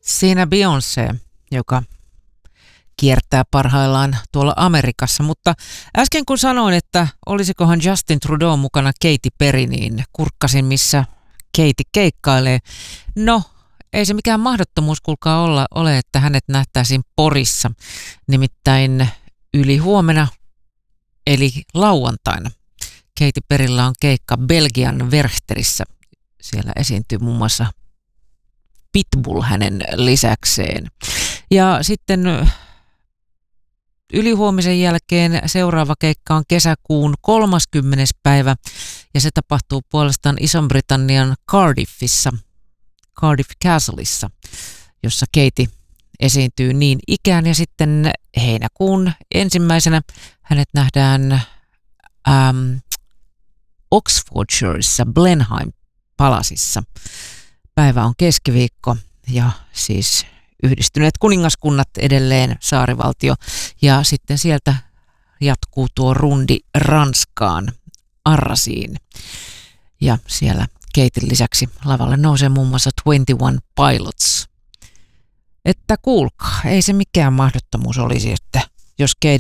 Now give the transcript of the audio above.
Siinä Beyoncé, joka kiertää parhaillaan tuolla Amerikassa, mutta äsken kun sanoin, että olisikohan Justin Trudeau mukana Katy Perry, niin kurkkasin missä Katy keikkailee. No, ei se mikään mahdottomuus kuulkaa ole, että hänet nähtäisiin Porissa, nimittäin yli huomenna, eli lauantaina. Katy Perryllä on keikka Belgian Werchterissä. Siellä esiintyy muun muassa Pitbull hänen lisäkseen. Ja sitten ylihuomisen jälkeen seuraava keikka on kesäkuun 30. päivä ja se tapahtuu puolestaan Ison-Britannian Cardiffissa, Cardiff Castleissa, jossa Katy esiintyy niin ikään. Ja sitten heinäkuun 1. hänet nähdään Oxfordshireissa Blenheim Palasissa. Päivä on keskiviikko ja siis Yhdistyneet kuningaskunnat edelleen saarivaltio ja sitten sieltä jatkuu tuo rundi Ranskaan, Arrasiin ja siellä Katyn lisäksi lavalle nousee muun muassa 21 Pilots. Että kuulkaa, ei se mikään mahdottomuus olisi, että jos